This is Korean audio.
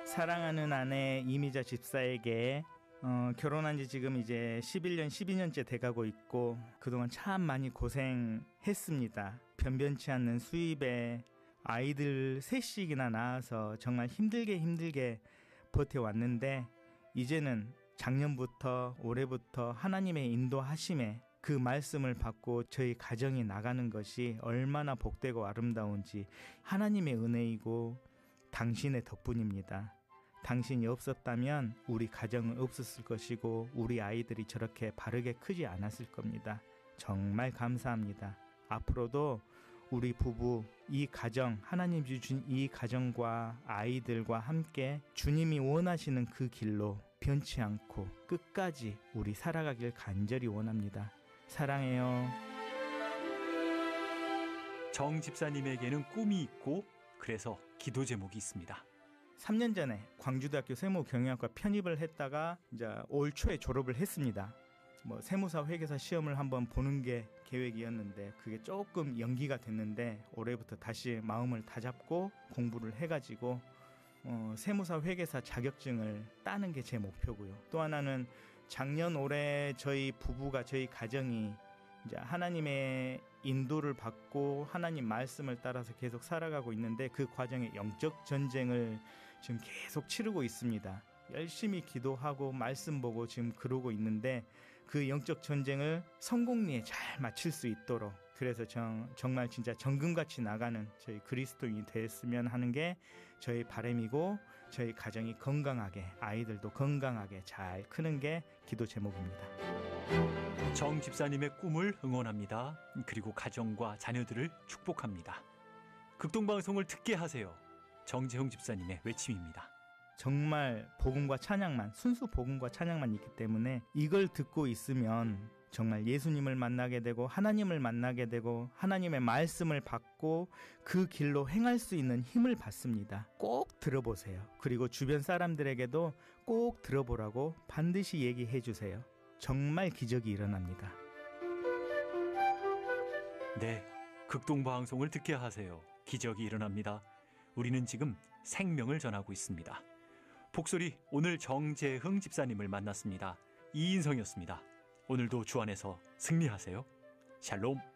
사랑하는 아내 이미자 집사에게 결혼한 지 지금 이제 11년, 12년째 돼가고 있고 그동안 참 많이 고생했습니다. 변변치 않는 수입에 아이들 셋씩이나 낳아서 정말 힘들게 버텨왔는데 이제는 작년부터 올해부터 하나님의 인도하심에 그 말씀을 받고 저희 가정이 나가는 것이 얼마나 복되고 아름다운지 하나님의 은혜이고 당신의 덕분입니다. 당신이 없었다면 우리 가정은 없었을 것이고 우리 아이들이 저렇게 바르게 크지 않았을 겁니다. 정말 감사합니다. 앞으로도 우리 부부, 이 가정, 하나님 주신 이 가정과 아이들과 함께 주님이 원하시는 그 길로 변치 않고 끝까지 우리 살아가길 간절히 원합니다. 사랑해요. 정 집사님에게는 꿈이 있고 그래서 기도 제목이 있습니다. 3년 전에 광주대학교 세무경영학과 편입을 했다가 이제 올 초에 졸업을 했습니다. 세무사 회계사 시험을 한번 보는 게 계획이었는데 그게 조금 연기가 됐는데 올해부터 다시 마음을 다잡고 공부를 해가지고 세무사 회계사 자격증을 따는 게 제 목표고요. 또 하나는 작년 올해 저희 부부가 저희 가정이 이제 하나님의 인도를 받고 하나님 말씀을 따라서 계속 살아가고 있는데 그 과정에 영적 전쟁을 지금 계속 치르고 있습니다. 열심히 기도하고 말씀 보고 지금 그러고 있는데 그 영적 전쟁을 성공리에 잘 마칠 수 있도록 그래서 정말 진짜 정금같이 나가는 저희 그리스도인이 됐으면 하는 게 저희 바람이고 저희 가정이 건강하게 아이들도 건강하게 잘 크는 게 기도 제목입니다. 정 집사님의 꿈을 응원합니다. 그리고 가정과 자녀들을 축복합니다. 극동방송을 듣게 하세요. 정재흥 집사님의 외침입니다. 정말 복음과 찬양만, 순수 복음과 찬양만 있기 때문에 이걸 듣고 있으면 정말 예수님을 만나게 되고 하나님을 만나게 되고 하나님의 말씀을 받고 그 길로 행할 수 있는 힘을 받습니다. 꼭 들어보세요. 그리고 주변 사람들에게도 꼭 들어보라고 반드시 얘기해 주세요. 정말 기적이 일어납니다. 네, 극동방송을 듣게 하세요. 기적이 일어납니다. 우리는 지금 생명을 전하고 있습니다. 복소리 오늘 정재흥 집사님을 만났습니다. 이인성이었습니다. 오늘도 주 안에서 승리하세요. 샬롬.